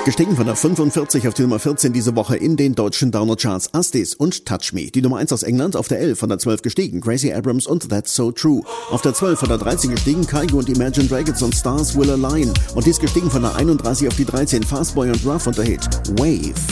Gestiegen von der 45 auf die Nummer 14 diese Woche in den deutschen Downer-Charts. Astis und Touch Me. Die Nummer 1 aus England auf der 11 von der 12 gestiegen. Gracie Abrams und That's So True. Auf der 12 von der 13 gestiegen. Kygo und Imagine Dragons und Stars Will Align. Und dies gestiegen von der 31 auf die 13. Fastboy und Ruff und der Hit Wave.